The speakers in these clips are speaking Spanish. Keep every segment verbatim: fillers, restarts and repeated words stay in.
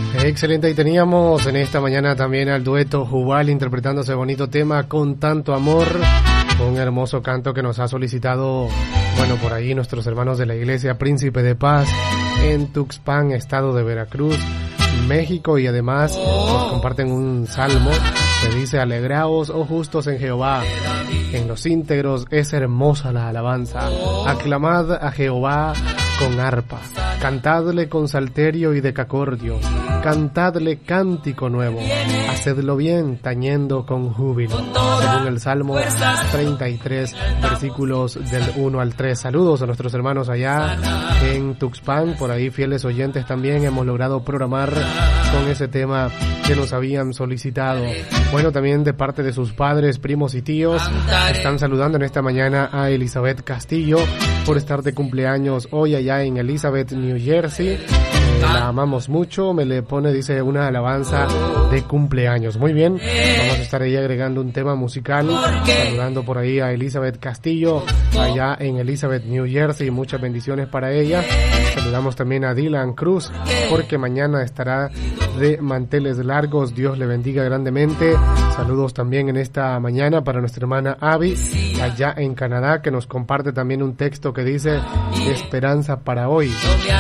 Excelente, y teníamos en esta mañana también al dueto Jubal interpretando ese bonito tema Con Tanto Amor, un hermoso canto que nos ha solicitado, bueno, por ahí nuestros hermanos de la Iglesia Príncipe de Paz en Tuxpan, estado de Veracruz, México, y además nos comparten un salmo que dice: alegraos, oh justos en Jehová, en los íntegros es hermosa la alabanza, aclamad a Jehová con arpa, cantadle con salterio y decacordio, cantadle cántico nuevo, hacedlo bien tañendo con júbilo, según el Salmo treinta y tres, versículos del uno al tres. Saludos a nuestros hermanos allá en Tuxpan, por ahí fieles oyentes también hemos logrado programar con ese tema que nos habían solicitado. Bueno, también de parte de sus padres, primos y tíos, están saludando en esta mañana a Elizabeth Castillo por estar de cumpleaños hoy allá en Elizabeth, New Jersey. Eh, la amamos mucho, me le pone, dice, una alabanza de cumpleaños. Muy bien, vamos a estar ahí agregando un tema musical, saludando por ahí a Elizabeth Castillo allá en Elizabeth, New Jersey. Muchas bendiciones para ella. Saludamos también a Dylan Cruz porque mañana estará de manteles largos. Dios le bendiga grandemente. Saludos también en esta mañana para nuestra hermana Abby allá en Canadá, que nos comparte también un texto que dice: esperanza para hoy.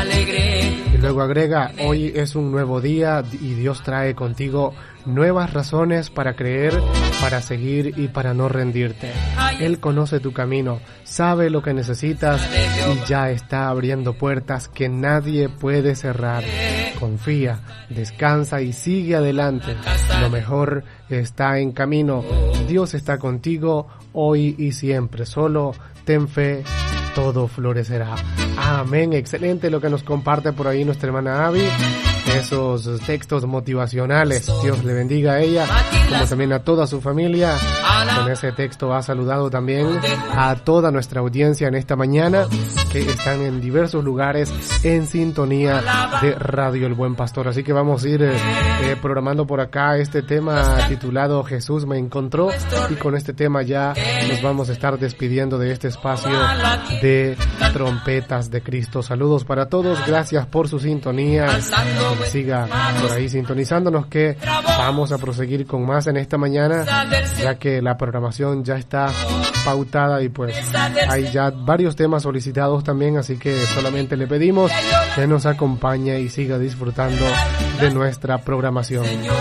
Y luego agrega: hoy es un nuevo día y Dios trae contigo nuevas razones para creer, para seguir y para no rendirte. Él conoce tu camino, sabe lo que necesitas y ya está abriendo puertas que nadie puede cerrar. Confía, descansa y sigue adelante. Lo mejor está en camino. Dios está contigo hoy y siempre. Solo ten fe, todo florecerá. Amén. Excelente lo que nos comparte por ahí nuestra hermana Abby. Esos textos motivacionales. Dios le bendiga a ella, como también a toda su familia. Con ese texto ha saludado también a toda nuestra audiencia en esta mañana, que están en diversos lugares en sintonía de Radio El Buen Pastor. Así que vamos a ir eh, eh, programando por acá este tema titulado Jesús me encontró, y con este tema ya nos vamos a estar despidiendo de este espacio de Trompetas de Cristo. Saludos para todos, gracias por su sintonía. Siga por ahí sintonizándonos, que vamos a proseguir con más en esta mañana, ya que la programación ya está pautada y pues hay ya varios temas solicitados también, así que solamente le pedimos que nos acompañe y siga disfrutando de nuestra programación.